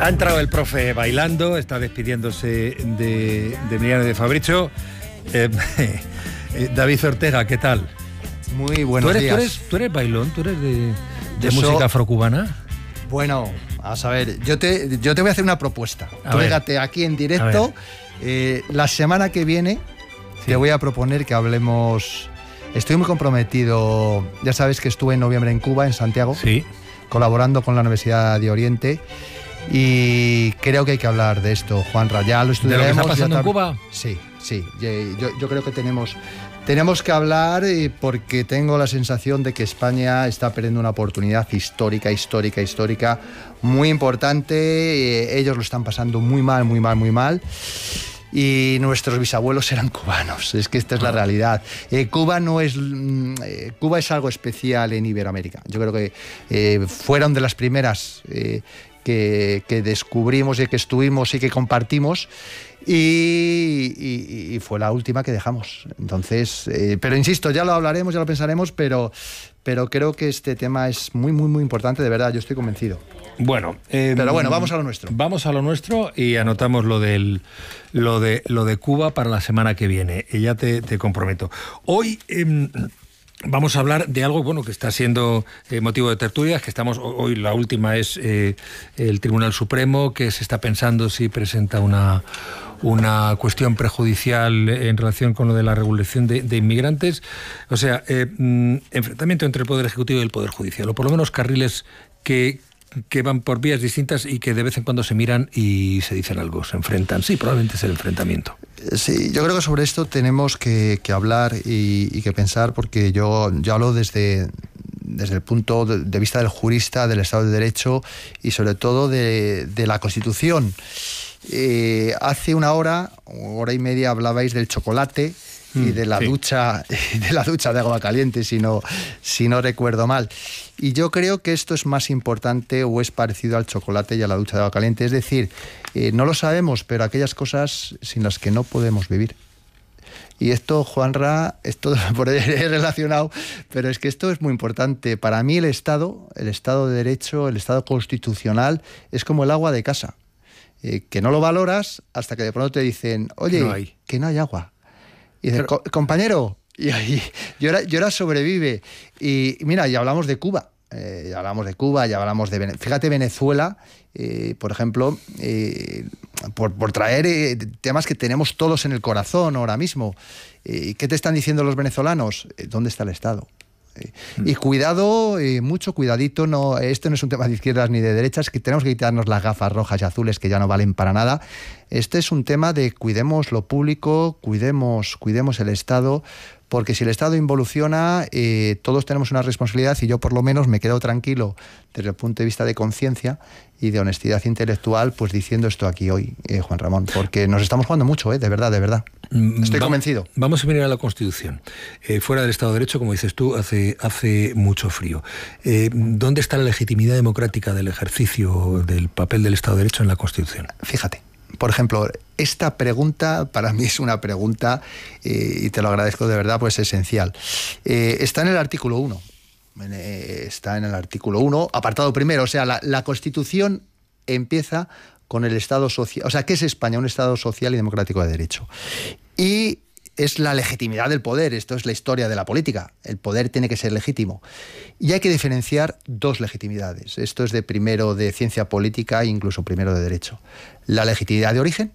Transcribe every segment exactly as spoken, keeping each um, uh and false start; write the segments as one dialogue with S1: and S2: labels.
S1: Ha entrado el profe bailando, está despidiéndose de, de Emiliano de Fabrizio. Eh, eh, David Ortega, ¿qué tal?
S2: Muy buenos
S1: ¿Tú eres,
S2: días.
S1: ¿tú eres, ¿Tú eres bailón? ¿Tú eres de, de
S2: Yo
S1: música
S2: so...
S1: afrocubana?
S2: Bueno, a saber, yo te, yo te voy a hacer una propuesta.
S1: A
S2: Tú
S1: ver.
S2: fíjate aquí en directo. Eh, la semana que viene sí. te voy a proponer que hablemos... Estoy muy comprometido. Ya sabes que estuve en noviembre en Cuba, en Santiago,
S1: sí.
S2: colaborando con la Universidad de Oriente. Y creo que hay que hablar de esto, Juanra. Ya lo estudiaremos.
S1: ¿De lo que está pasando
S2: ya
S1: en Cuba?
S2: Sí, sí. Yo, yo creo que tenemos... Tenemos que hablar porque tengo la sensación de que España está perdiendo una oportunidad histórica, histórica, histórica, muy importante. Ellos lo están pasando muy mal, muy mal, muy mal. Y nuestros bisabuelos eran cubanos. Es que esta es la realidad. Eh, Cuba no es eh, Cuba es algo especial en Iberoamérica. Yo creo que eh, fueron de las primeras eh, que, que descubrimos y que estuvimos y que compartimos. Y, y, y fue la última que dejamos. Entonces, eh, pero insisto, ya lo hablaremos, ya lo pensaremos, pero, pero creo que este tema es muy, muy, muy importante, de verdad, yo estoy convencido.
S1: Bueno, eh,
S2: pero bueno, vamos a lo nuestro.
S1: Vamos a lo nuestro y anotamos lo del lo de lo de Cuba para la semana que viene. Y ya te, te comprometo. Hoy eh, vamos a hablar de algo bueno que está siendo eh, motivo de tertulias, que estamos hoy la última es eh, el Tribunal Supremo, que se está pensando si presenta una una cuestión prejudicial en relación con lo de la regulación de, de inmigrantes. O sea, eh, enfrentamiento entre el Poder Ejecutivo y el Poder Judicial, o por lo menos carriles que, que van por vías distintas y que de vez en cuando se miran y se dicen algo, se enfrentan. Sí, probablemente es el enfrentamiento.
S2: Sí, yo creo que sobre esto tenemos que, que hablar y, y que pensar, porque yo, yo hablo desde... desde el punto de vista del jurista, del Estado de Derecho y sobre todo de, de la Constitución. Eh, hace una hora, hora y media, hablabais del chocolate mm, y de la sí. ducha de la ducha de agua caliente, si no, si no recuerdo mal. Y yo creo que esto es más importante o es parecido al chocolate y a la ducha de agua caliente. Es decir, eh, no lo sabemos, pero aquellas cosas sin las que no podemos vivir. Y esto, Juanra, esto por ahí es relacionado, pero es que esto es muy importante. Para mí el Estado, el Estado de Derecho, el Estado constitucional, es como el agua de casa. Eh, que no lo valoras hasta que de pronto te dicen, oye, no hay. que no hay agua. Y dices, pero... compañero, y ahí, y ahora, y ahora sobrevive. Y mira, ya hablamos de Cuba. Eh, ya hablamos de Cuba, ya hablamos de Venezuela. Fíjate, Venezuela, eh, por ejemplo, eh, por, por traer eh, temas que tenemos todos en el corazón ahora mismo. Eh, ¿Qué te están diciendo los venezolanos? Eh, ¿Dónde está el Estado? Eh, mm. Y cuidado, eh, mucho cuidadito, no, esto no es un tema de izquierdas ni de derechas, que tenemos que quitarnos las gafas rojas y azules que ya no valen para nada. Este es un tema de cuidemos lo público, cuidemos, cuidemos el Estado, porque si el Estado involuciona, eh, todos tenemos una responsabilidad y yo por lo menos me quedo tranquilo desde el punto de vista de conciencia y de honestidad intelectual, pues diciendo esto aquí hoy, eh, Juan Ramón, porque nos estamos jugando mucho, eh, de verdad, de verdad. Estoy
S1: Va,
S2: convencido.
S1: Vamos a mirar a la Constitución. Eh, fuera del Estado de Derecho, como dices tú, hace, hace mucho frío. Eh, ¿Dónde está la legitimidad democrática del ejercicio del papel del Estado de Derecho en la Constitución?
S2: Fíjate. Por ejemplo, esta pregunta para mí es una pregunta, eh, y te lo agradezco de verdad, pues esencial. Eh, está en el artículo uno. Eh, está en el artículo uno, apartado primero. O sea, la, la Constitución empieza con el Estado social. O sea, ¿qué es España? Un Estado social y democrático de derecho. Y es la legitimidad del poder. Esto es la historia de la política. El poder tiene que ser legítimo. Y hay que diferenciar dos legitimidades. Esto es de primero de ciencia política e incluso primero de derecho. La legitimidad de origen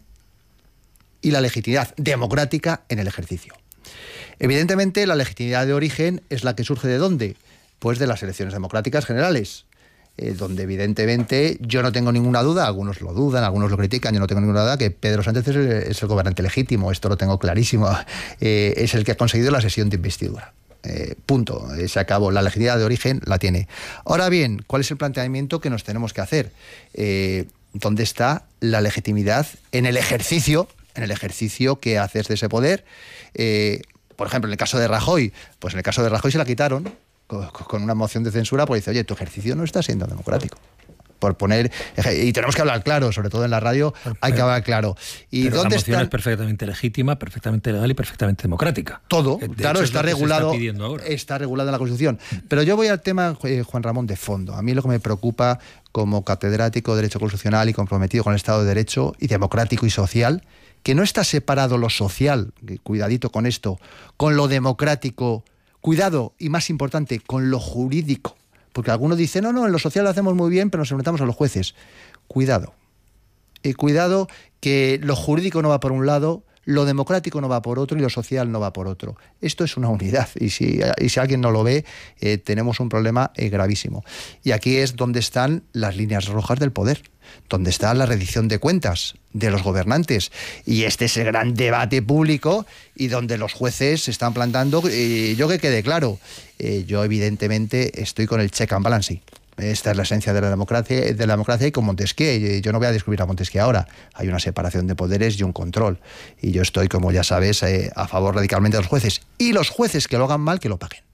S2: y la legitimidad democrática en el ejercicio. Evidentemente, la legitimidad de origen es la que surge ¿de dónde? Pues de las elecciones democráticas generales, eh, donde evidentemente yo no tengo ninguna duda, algunos lo dudan, algunos lo critican, yo no tengo ninguna duda que Pedro Sánchez es el, es el gobernante legítimo, esto lo tengo clarísimo, eh, es el que ha conseguido la sesión de investidura. Eh, punto, eh, se acabó. La legitimidad de origen la tiene. Ahora bien, ¿cuál es el planteamiento que nos tenemos que hacer? Eh, ¿Dónde está la legitimidad en el ejercicio, en el ejercicio que haces de ese poder? Eh, por ejemplo, en el caso de Rajoy, pues en el caso de Rajoy se la quitaron con, con una moción de censura porque dice, oye, tu ejercicio no está siendo democrático. por poner... Y tenemos que hablar claro, sobre todo en la radio, pero, hay que hablar claro. ¿Y
S1: pero
S2: dónde
S1: la moción
S2: está?
S1: Es perfectamente legítima, perfectamente legal y perfectamente democrática.
S2: Todo,
S1: de
S2: claro, está regulado,
S1: está,
S2: está regulado en la Constitución. Pero yo voy al tema, eh, Juan Ramón, de fondo. A mí lo que me preocupa como catedrático de Derecho Constitucional y comprometido con el Estado de Derecho y democrático y social, que no está separado lo social, cuidadito con esto, con lo democrático, cuidado, y más importante, con lo jurídico. Porque algunos dicen, no, no, en lo social lo hacemos muy bien, pero nos enfrentamos a los jueces. Cuidado. Y cuidado que lo jurídico no va por un lado, lo democrático no va por otro y lo social no va por otro. Esto es una unidad y si, y si alguien no lo ve, eh, tenemos un problema eh, gravísimo. Y aquí es donde están las líneas rojas del poder, donde está la rendición de cuentas de los gobernantes. Y este es el gran debate público y donde los jueces se están plantando. Eh, yo que quede claro, eh, yo evidentemente estoy con el check and balance. Esta es la esencia de la democracia, de la democracia y con Montesquieu. Yo no voy a descubrir a Montesquieu ahora. Hay una separación de poderes y un control. Y yo estoy, como ya sabes, eh, a favor radicalmente de los jueces. Y los jueces que lo hagan mal, que lo paguen.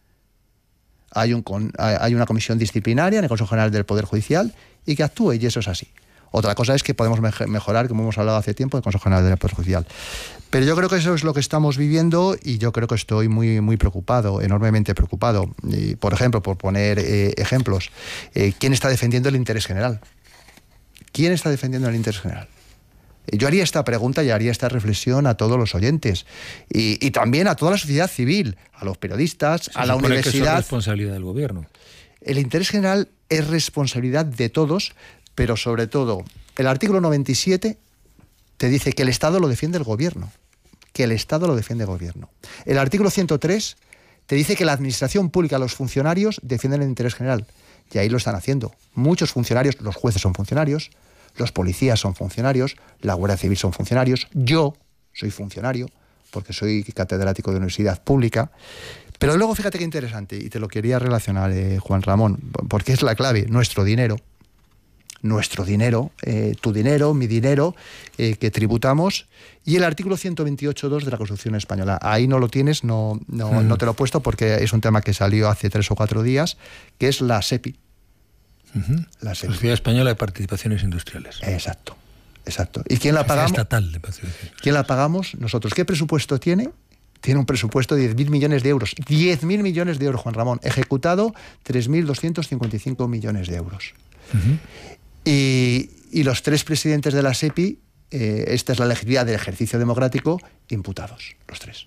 S2: Hay, un, hay una comisión disciplinaria en el Consejo General del Poder Judicial y que actúe, y eso es así. Otra cosa es que podemos mejorar, como hemos hablado hace tiempo, el Consejo General del Poder Judicial. Pero yo creo que eso es lo que estamos viviendo y yo creo que estoy muy, muy preocupado, enormemente preocupado. Y, por ejemplo, por poner eh, ejemplos, eh, ¿quién está defendiendo el interés general? ¿Quién está defendiendo el interés general? Yo haría esta pregunta y haría esta reflexión a todos los oyentes y, y también a toda la sociedad civil, a los periodistas,
S1: Se
S2: a la universidad.
S1: Que eso es responsabilidad del gobierno.
S2: El interés general es responsabilidad de todos, pero sobre todo, el artículo noventa y siete te dice que el Estado lo defiende el gobierno, que el Estado lo defiende el gobierno. El artículo ciento tres te dice que la administración pública, los funcionarios, defienden el interés general, y ahí lo están haciendo. Muchos funcionarios, los jueces son funcionarios, los policías son funcionarios, la Guardia Civil son funcionarios, yo soy funcionario, porque soy catedrático de universidad pública. Pero luego fíjate qué interesante, y te lo quería relacionar, eh, Juan Ramón, porque es la clave, nuestro dinero, nuestro dinero, eh, tu dinero, mi dinero, eh, que tributamos, y el artículo ciento veintiocho punto dos de la Constitución Española. Ahí no lo tienes, no, no, mm. no te lo he puesto porque es un tema que salió hace tres o cuatro días, que es la SEPI.
S1: Uh-huh. La SEPI. Sociedad Española de Participaciones Industriales.
S2: Exacto, exacto. ¿Y quién la pagamos?
S1: Estatal de participaciones.
S2: ¿Quién la pagamos? Nosotros. ¿Qué presupuesto tiene? Tiene un presupuesto de diez mil millones de euros. diez mil millones de euros, Juan Ramón. Ejecutado tres mil doscientos cincuenta y cinco millones de euros. Uh-huh. Y, y los tres presidentes de la SEPI, eh, esta es la legitimidad del ejercicio democrático, imputados, los tres.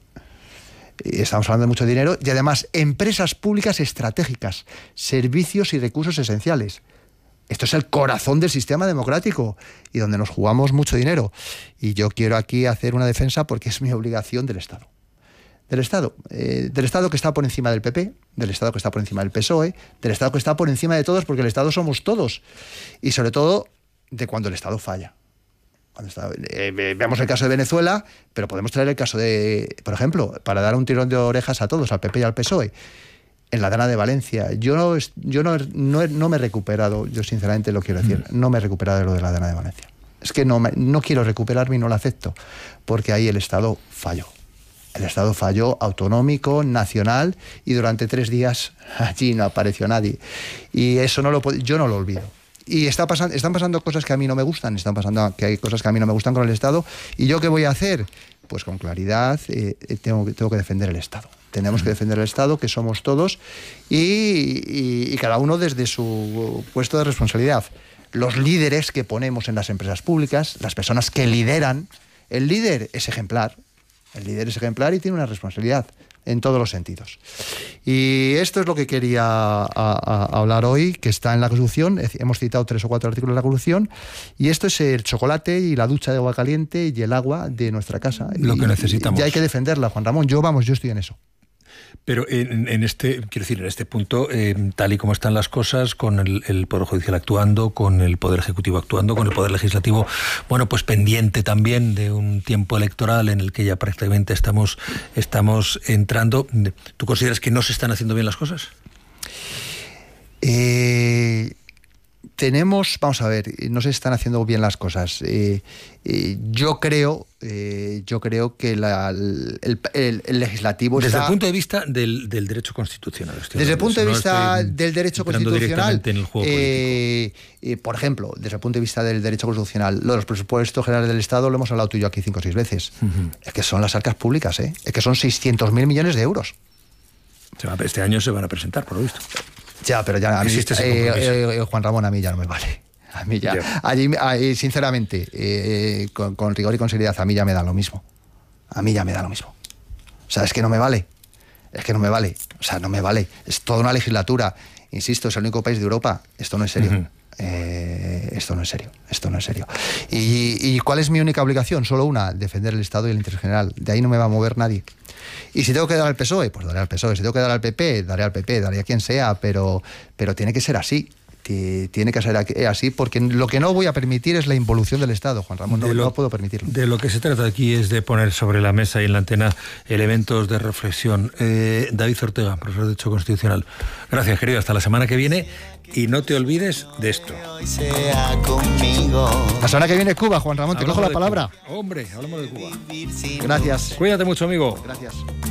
S2: Y estamos hablando de mucho dinero y además empresas públicas estratégicas, servicios y recursos esenciales. Esto es el corazón del sistema democrático y donde nos jugamos mucho dinero. Y yo quiero aquí hacer una defensa porque es mi obligación del Estado. Del Estado, eh, del Estado que está por encima del P P, del Estado que está por encima del P S O E, del Estado que está por encima de todos, porque el Estado somos todos. Y sobre todo, de cuando el Estado falla. Cuando está, eh, veamos el caso de Venezuela, pero podemos traer el caso de, por ejemplo, para dar un tirón de orejas a todos, al P P y al P S O E, en la Dana de Valencia. Yo no, yo no, no, no me he recuperado, yo sinceramente lo quiero decir, no me he recuperado de lo de la Dana de Valencia. Es que no, me, no quiero recuperarme y no lo acepto, porque ahí el Estado falló. El Estado falló autonómico, nacional, y durante tres días allí no apareció nadie. Y eso no lo yo no lo olvido. Y está pasando, están pasando cosas que a mí no me gustan, están pasando que hay cosas que a mí no me gustan con el Estado. ¿Y yo qué voy a hacer? Pues con claridad eh, tengo, tengo que defender el Estado. Tenemos que defender el Estado, que somos todos, y, y, y cada uno desde su puesto de responsabilidad. Los líderes que ponemos en las empresas públicas, las personas que lideran, el líder es ejemplar. El líder es ejemplar y tiene una responsabilidad en todos los sentidos. Y esto es lo que quería a, a, a hablar hoy, que está en la Constitución. Hemos citado tres o cuatro artículos de la Constitución. Y esto es el chocolate y la ducha de agua caliente y el agua de nuestra casa.
S1: Lo
S2: y,
S1: que necesitamos.
S2: Y hay que defenderla, Juan Ramón. Yo, vamos, yo estoy en eso.
S1: Pero en, en este, quiero decir, en este punto, eh, tal y como están las cosas, con el, el Poder Judicial actuando, con el Poder Ejecutivo actuando, con el Poder Legislativo, bueno, pues pendiente también de un tiempo electoral en el que ya prácticamente estamos, estamos entrando, ¿tú consideras que no se están haciendo bien las cosas?
S2: Eh... tenemos, vamos a ver, no se están haciendo bien las cosas. Eh, eh, yo creo, eh, yo creo que la, el, el, el legislativo
S1: desde
S2: está...
S1: el punto de vista del, del derecho constitucional.
S2: Desde el punto de
S1: no
S2: vista del derecho constitucional,
S1: en el juego
S2: eh, eh, por ejemplo, desde el punto de vista del derecho constitucional, lo de los presupuestos generales del Estado lo hemos hablado tú y yo aquí cinco o seis veces. Uh-huh. Es que son las arcas públicas, ¿eh? Es que son seiscientos mil millones de euros.
S1: Se va, este año se van a presentar, por lo visto.
S2: Ya, pero ya a mí, eh, eh, eh, Juan Ramón, a mí ya no me vale. A mí ya, yeah. allí, allí, sinceramente, eh, con, con rigor y con seriedad, a mí ya me da lo mismo. A mí ya me da lo mismo. O sea, es que no me vale. Es que no me vale. O sea, no me vale. Es toda una legislatura. Insisto, es el único país de Europa. Esto no es serio. Uh-huh. Eh, esto no es serio. Esto no es serio. ¿Y, ¿Y cuál es mi única obligación? Solo una, defender el Estado y el interés general. De ahí no me va a mover nadie. Y si tengo que dar al P S O E, pues daré al P S O E. Si tengo que dar al P P, daré al P P, daré a quien sea, pero, pero tiene que ser así. Tiene que ser así, porque lo que no voy a permitir es la involución del Estado, Juan Ramón, no, lo, no puedo permitirlo.
S1: De lo que se trata aquí es de poner sobre la mesa y en la antena elementos de reflexión. Eh, David Ortega, profesor de Derecho Constitucional. Gracias, querido, hasta la semana que viene. Y no te olvides de esto.
S2: La semana que viene Cuba, Juan Ramón, te cojo la palabra.
S1: Cuba. Hombre, hablamos de Cuba.
S2: Gracias.
S1: Cuídate mucho, amigo.
S2: Gracias.